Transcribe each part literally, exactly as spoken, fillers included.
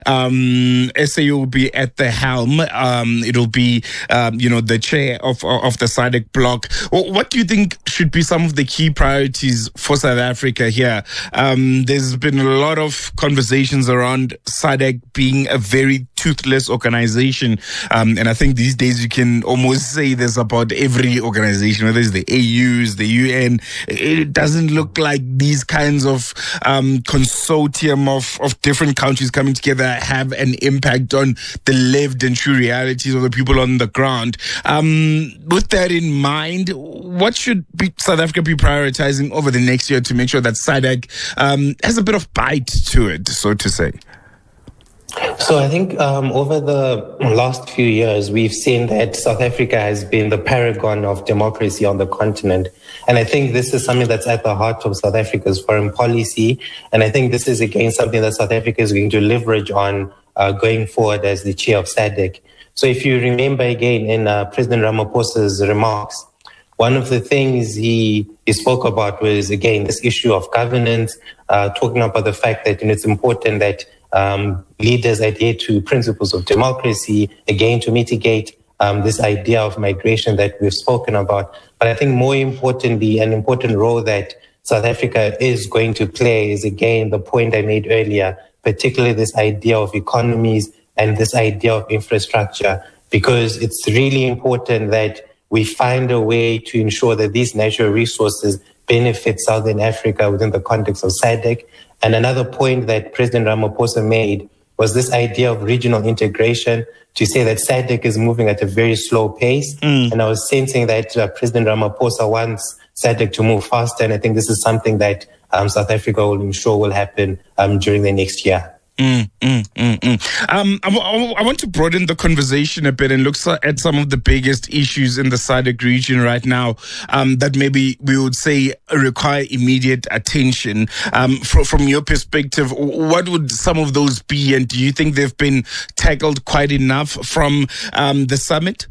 Um, S A U will be at the helm. Um, it'll be, um, you know, the chair of of the SADC bloc. What do you think should be some of the key priorities for South Africa here? Um, there's been a lot of conversations around SADC being a very toothless organization, um, and I think these days you can almost say there's about every organization, whether it's the A Us, the U N. It doesn't look like these kinds of um, consortium of of different countries coming together have an impact on the lived and true realities of the people on the ground. Um, with that in mind, what should be South Africa be prioritizing over the next year to make sure that SADC um, has a bit of bite to it, so to say? So I think um, over the last few years, we've seen that South Africa has been the paragon of democracy on the continent. And I think this is something that's at the heart of South Africa's foreign policy. And I think this is, again, something that South Africa is going to leverage on uh, going forward as the chair of SADC. So if you remember, again, in uh, President Ramaphosa's remarks, one of the things he, he spoke about was, again, this issue of governance, uh, talking about the fact that you know, it's important that Um, leaders adhere to principles of democracy, again, to mitigate um, this idea of migration that we've spoken about. But I think more importantly, an important role that South Africa is going to play is, again, the point I made earlier, particularly this idea of economies and this idea of infrastructure, because it's really important that we find a way to ensure that these natural resources benefit Southern Africa within the context of SADC. And another point that President Ramaphosa made was this idea of regional integration, to say that SADC is moving at a very slow pace. Mm. And I was sensing that uh, President Ramaphosa wants SADC to move faster. And I think this is something that um, South Africa will ensure will happen um, during the next year. Mm, mm, mm, mm. Um, I, w- I want to broaden the conversation a bit and look at some of the biggest issues in the SADC region right now um, that maybe we would say require immediate attention. Um, from, from your perspective, what would some of those be, and do you think they've been tackled quite enough from um, the summit?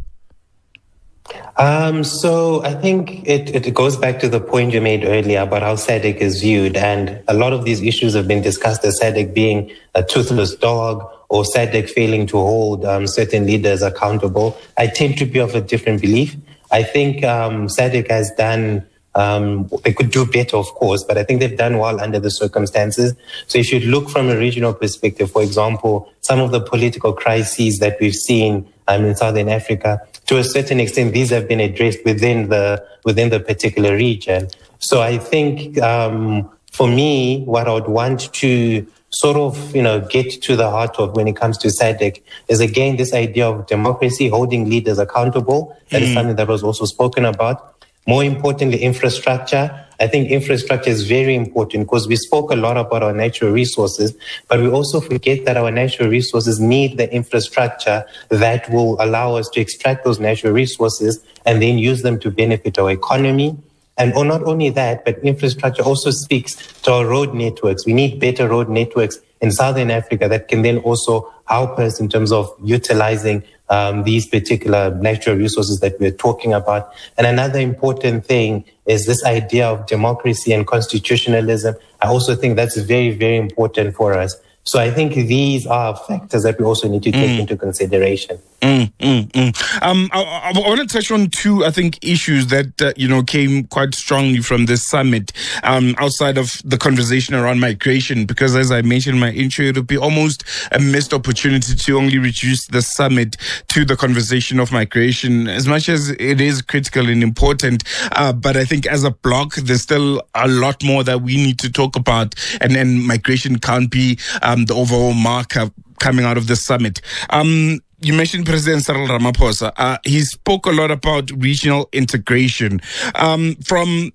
Um, so I think it, it goes back to the point you made earlier about how SADC is viewed. And a lot of these issues have been discussed as SADC being a toothless dog or SADC failing to hold um, certain leaders accountable. I tend to be of a different belief. I think um, SADC has done, um, they could do better, of course, but I think they've done well under the circumstances. So if you look from a regional perspective, for example, some of the political crises that we've seen um, in Southern Africa, to a certain extent, these have been addressed within the within the particular region. So I think um, for me, what I would want to sort of, you know, get to the heart of when it comes to SADC is, again, this idea of democracy, holding leaders accountable. That mm. is something that was also spoken about. More importantly, infrastructure. I think infrastructure is very important because we spoke a lot about our natural resources, but we also forget that our natural resources need the infrastructure that will allow us to extract those natural resources and then use them to benefit our economy. And or not only that, but infrastructure also speaks to our road networks. We need better road networks in Southern Africa that can then also help us in terms of utilizing um, these particular natural resources that we're talking about. And another important thing is this idea of democracy and constitutionalism. I also think that's very, very important for us. So I think these are factors that we also need to take mm. into consideration. Mm, mm, mm. Um, I, I, I want to touch on two, I think, issues that, uh, you know, came quite strongly from this summit um, outside of the conversation around migration, because as I mentioned in my intro, it would be almost a missed opportunity to only reduce the summit to the conversation of migration, as much as it is critical and important. Uh, but I think as a bloc, there's still a lot more that we need to talk about, and then migration can't be um, the overall marker coming out of the summit. Um, You mentioned President Cyril Ramaphosa. Uh, he spoke a lot about regional integration. Um, from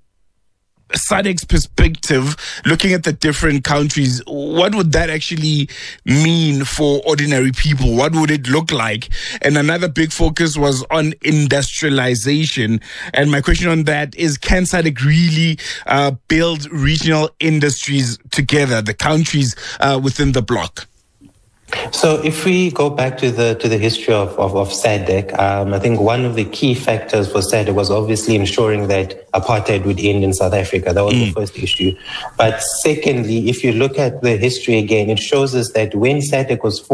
SADC's perspective, looking at the different countries, what would that actually mean for ordinary people? What would it look like? And another big focus was on industrialization. And my question on that is, can SADC really uh, build regional industries together, the countries uh, within the bloc? So if we go back to the to the history of, of, of SADC, um, I think one of the key factors for SADC was obviously ensuring that apartheid would end in South Africa. That was mm. the first issue. But secondly, if you look at the history again, it shows us that when SADC was